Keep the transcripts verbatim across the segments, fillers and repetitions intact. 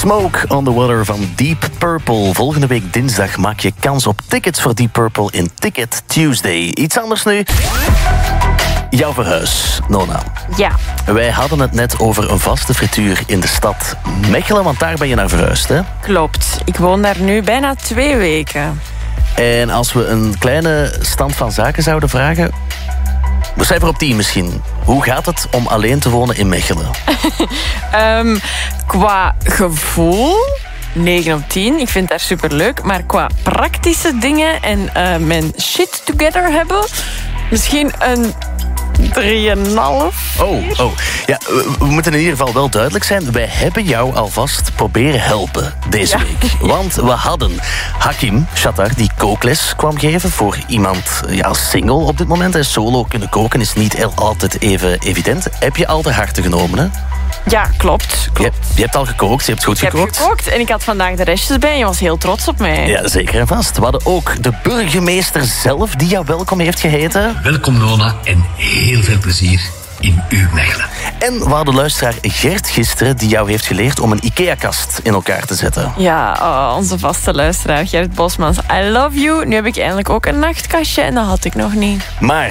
Smoke on the Water van Deep Purple. Volgende week dinsdag maak je kans op tickets voor Deep Purple in Ticket Tuesday. Iets anders nu. Jouw verhuis, Nona. Ja. Wij hadden het net over een vaste frituur in de stad Mechelen, want daar ben je naar verhuisd, hè? Klopt. Ik woon daar nu bijna twee weken. En als we een kleine stand van zaken zouden vragen... We cijfer op tien misschien. Hoe gaat het om alleen te wonen in Mechelen? um, qua gevoel... negen op tien. Ik vind dat superleuk. Maar qua praktische dingen en uh, mijn shit together hebben... misschien een drie komma vijf. Oh, oh. Ja, we, we moeten in ieder geval wel duidelijk zijn. Wij hebben jou alvast proberen helpen deze ja. week. Want we hadden Hakim Shatar die kookles kwam geven voor iemand ja, single op dit moment. En solo kunnen koken is niet heel altijd even evident. Heb je al de harte genomen, hè? Ja, klopt. klopt. Je, je hebt al gekookt, je hebt goed ik gekookt. Ik heb gekookt en ik had vandaag de restjes bij en je was heel trots op mij. Ja, zeker en vast. We hadden ook de burgemeester zelf die jou welkom heeft geheten. Welkom Nona en heel veel plezier in uw Mechelen. En we hadden luisteraar Gert gisteren die jou heeft geleerd om een IKEA-kast in elkaar te zetten. Ja, oh, onze vaste luisteraar Gert Bosmans. I love you. Nu heb ik eindelijk ook een nachtkastje en dat had ik nog niet. Maar...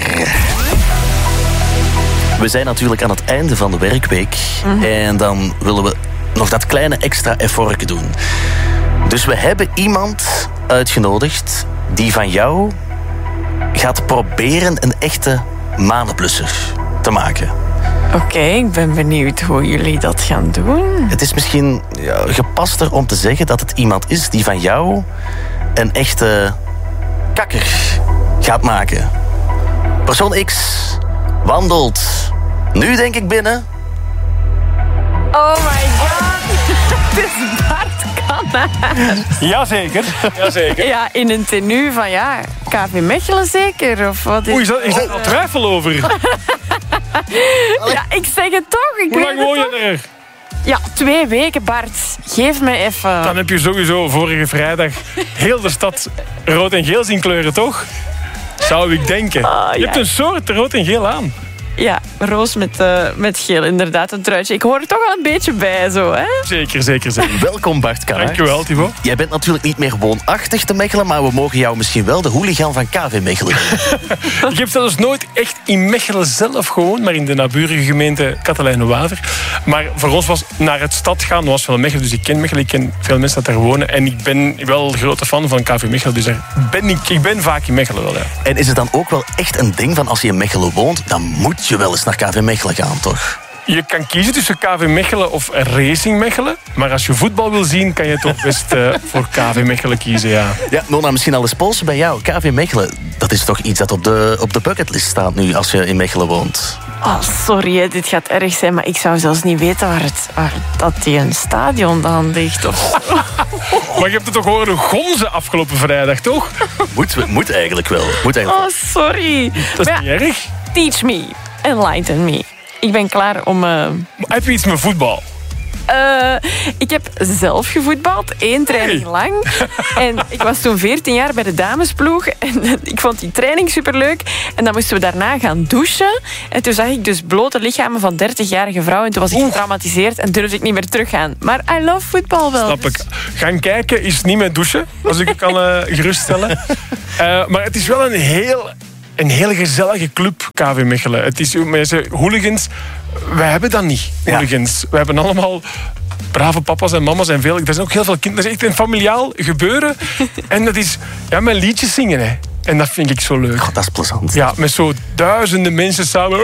we zijn natuurlijk aan het einde van de werkweek. Mm-hmm. En dan willen we nog dat kleine extra effortje doen. Dus we hebben iemand uitgenodigd die van jou gaat proberen een echte manenblusser te maken. Oké, okay, ik ben benieuwd hoe jullie dat gaan doen. Het is misschien ja, gepaster om te zeggen dat het iemand is die van jou een echte kakker gaat maken. Persoon X wandelt nu denk ik binnen. Oh my god. Het is Bart Kanaar. Jazeker. Jazeker. Ja, in een tenue van ja, K V Mechelen zeker? Of wat is... Oei, is daar is oh. twijfel over? Ja, ik zeg het toch. Ik Hoe lang woon je er? Ja, twee weken, Bart. Geef me even... Dan heb je sowieso vorige vrijdag heel de stad rood en geel zien kleuren, toch? Zou ik denken. Oh, je ja. hebt een soort rood en geel aan. Ja, roos met, uh, met geel, inderdaad, een truitje. Ik hoor er toch wel een beetje bij, zo, hè? Zeker, zeker, zeker. Welkom, Bart Kanaar. Dankjewel, Thibaut. Jij bent natuurlijk niet meer woonachtig te Mechelen, maar we mogen jou misschien wel de hooligan van K V Mechelen doen. Ik heb zelfs nooit echt in Mechelen zelf gewoond, maar in de naburige gemeente Katelijne-Waver. Maar voor ons was naar het stad gaan, was wel Mechelen, dus ik ken Mechelen, ik ken veel mensen dat daar wonen. En ik ben wel een grote fan van K V Mechelen, dus daar ben ik, ik ben vaak in Mechelen wel, ja. En is het dan ook wel echt een ding van als je in Mechelen woont, dan moet je wel eens naar K V Mechelen gaan, toch? Je kan kiezen tussen K V Mechelen of Racing Mechelen. Maar als je voetbal wil zien, kan je toch best uh, voor K V Mechelen kiezen, ja. Ja, Nona, misschien al eens polsen bij jou. K V Mechelen, dat is toch iets dat op de, op de bucketlist staat nu als je in Mechelen woont? Oh, sorry, hè, dit gaat erg zijn, maar ik zou zelfs niet weten waar, het, waar dat die een stadion dan ligt. Of... Maar je hebt het toch horen gonzen afgelopen vrijdag, toch? Moet, moet eigenlijk wel. Moet eigenlijk oh, sorry. Dat is ja, niet erg. Teach me, enlighten me. Ik ben klaar om... Uh... Heb je iets met voetbal? Uh, ik heb zelf gevoetbald, één training hey. lang. En ik was toen veertien jaar bij de damesploeg. En ik vond die training superleuk. En dan moesten we daarna gaan douchen. En toen zag ik dus blote lichamen van dertigjarige vrouwen. En toen was ik getraumatiseerd en durfde ik niet meer teruggaan. Maar I love voetbal wel. Snap ik. Gaan kijken is niet met douchen, als ik het kan uh, geruststellen. Uh, maar het is wel een heel... Een hele gezellige club, K V Mechelen. Het is mensen, hooligans. Wij hebben dat niet, hooligans. Ja. We hebben allemaal brave papa's en mama's en veel. Er zijn ook heel veel kinderen. Dat is echt een familiaal gebeuren. En dat is ja, met liedjes zingen, hè. En dat vind ik zo leuk. God, dat is plezant. Ja, met zo duizenden mensen samen.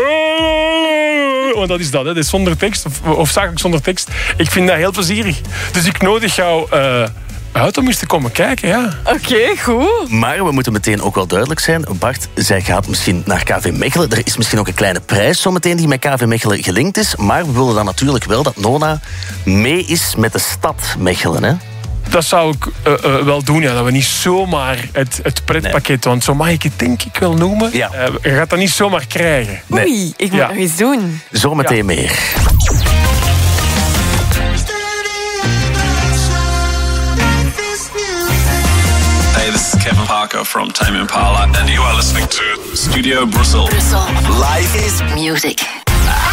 Want dat is dat, hè. Dat is zonder tekst. Of, of zakelijk zonder tekst. Ik vind dat heel plezierig. Dus ik nodig jou... Uh, uit om eens te komen kijken, ja. Oké, okay, goed. Maar we moeten meteen ook wel duidelijk zijn. Bart, zij gaat misschien naar K V Mechelen. Er is misschien ook een kleine prijs zometeen die met K V Mechelen gelinkt is. Maar we willen dan natuurlijk wel dat Nona mee is met de stad Mechelen, hè? Dat zou ik uh, uh, wel doen, ja. Dat we niet zomaar het, het pretpakket... Nee. Want zo mag ik het denk ik wel noemen. Ja. Uh, je gaat dat niet zomaar krijgen. Nee. Oei, ik moet ja. nog eens doen. Zometeen ja. meer. This is Kevin Parker from Tame Impala, and you are listening to Studio Brussels. Brussels. Life is music.